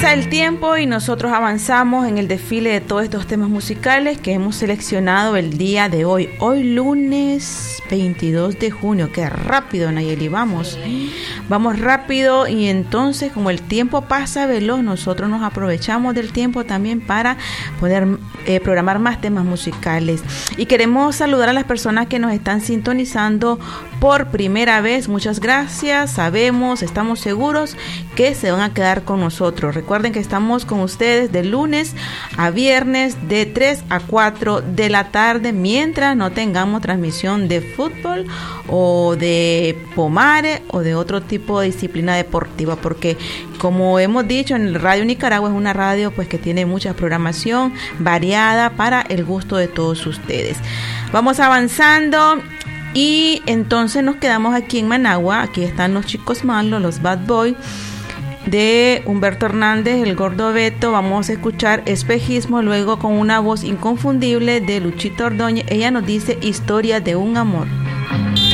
Pasa el tiempo y nosotros avanzamos en el desfile de todos estos temas musicales que hemos seleccionado el día de hoy. Hoy lunes 22 de junio. Qué rápido, Nayeli, vamos rápido, y entonces como el tiempo pasa veloz, nosotros nos aprovechamos del tiempo también para poder programar más temas musicales. Y queremos saludar a las personas que nos están sintonizando por primera vez. Muchas gracias. Sabemos, estamos seguros que se van a quedar con nosotros. Recuerden que estamos con ustedes de lunes a viernes de 3 a 4 de la tarde, mientras no tengamos transmisión de fútbol o de pomare o de otro tipo de disciplina deportiva, porque como hemos dicho, en el Radio Nicaragua es una radio pues que tiene mucha programación variada para el gusto de todos ustedes. Vamos avanzando. Y entonces nos quedamos aquí en Managua. Aquí están los chicos malos, los Bad Boys, de Humberto Hernández, el Gordo Beto. Vamos a escuchar Espejismo, luego con una voz inconfundible de Luchita Ordóñez. Ella nos dice Historia de un amor.